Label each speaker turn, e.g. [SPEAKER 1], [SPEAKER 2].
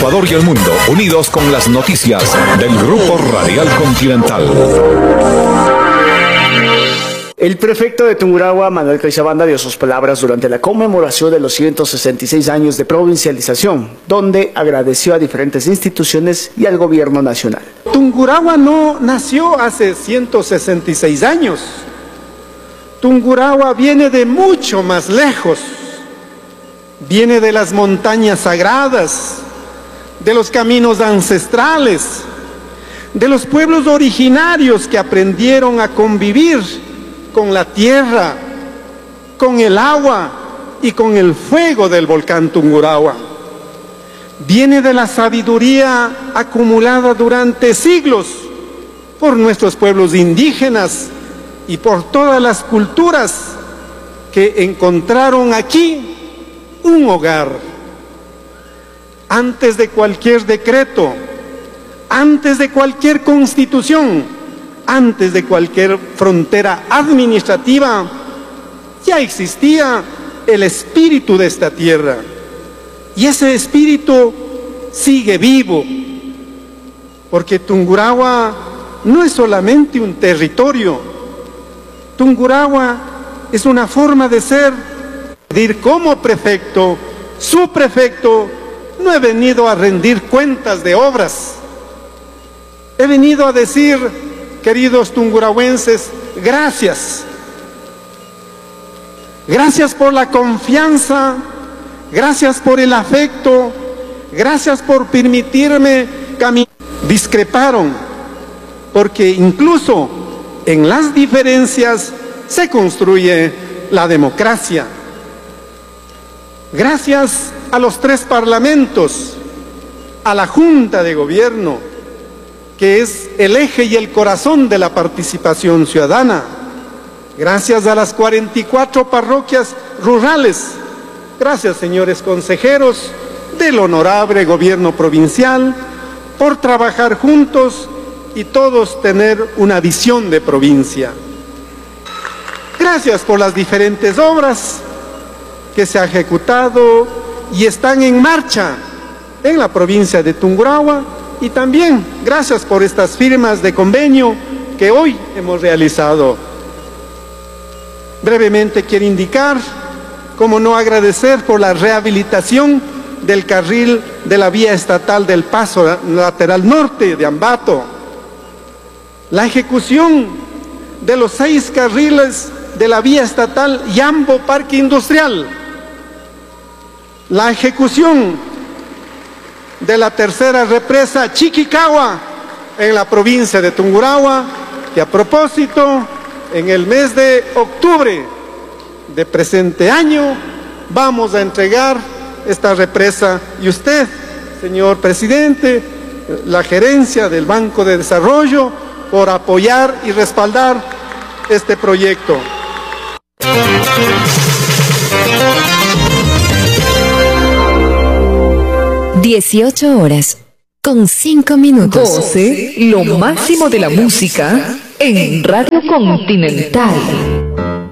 [SPEAKER 1] Ecuador y el mundo, unidos con las noticias del Grupo Radial Continental.
[SPEAKER 2] El prefecto de Tungurahua, Manuel Caizabanda, dio sus palabras durante la conmemoración de los 166 años de provincialización, donde agradeció a diferentes instituciones y al gobierno nacional.
[SPEAKER 3] Tungurahua no nació hace 166 años. Tungurahua viene de mucho más lejos. Viene de las montañas sagradas, de los caminos ancestrales, de los pueblos originarios que aprendieron a convivir con la tierra, con el agua y con el fuego del volcán Tungurahua. Viene de la sabiduría acumulada durante siglos por nuestros pueblos indígenas y por todas las culturas que encontraron aquí un hogar. Antes de cualquier decreto, antes de cualquier constitución, antes de cualquier frontera administrativa, ya existía el espíritu de esta tierra. Y ese espíritu sigue vivo, porque Tungurahua no es solamente un territorio. Tungurahua es una forma de ser. Como prefecto, su prefecto, no he venido a rendir cuentas de obras. He venido a decir, queridos tungurahuenses, gracias. Gracias por la confianza, gracias por el afecto, gracias por permitirme caminar. Discreparon, porque incluso en las diferencias se construye la democracia. Gracias a los 3 parlamentos, a la Junta de Gobierno, que es el eje y el corazón de la participación ciudadana. Gracias a las 44 parroquias rurales. Gracias, señores consejeros del honorable gobierno provincial, por trabajar juntos y todos tener una visión de provincia. Gracias por las diferentes obras que se ha ejecutado y están en marcha en la provincia de Tungurahua, y también gracias por estas firmas de convenio que hoy hemos realizado. Brevemente quiero indicar, cómo no agradecer por la rehabilitación del carril de la vía estatal del Paso Lateral Norte de Ambato, la ejecución de los 6 carriles de la vía estatal Yambo Parque Industrial, la ejecución de la tercera represa Chiquicagua en la provincia de Tungurahua, que a propósito, en el mes de octubre de presente año, vamos a entregar esta represa, y usted, señor presidente, la gerencia del Banco de Desarrollo, por apoyar y respaldar este proyecto.
[SPEAKER 4] 18:05.
[SPEAKER 5] 12, lo máximo de la música en Radio Continental.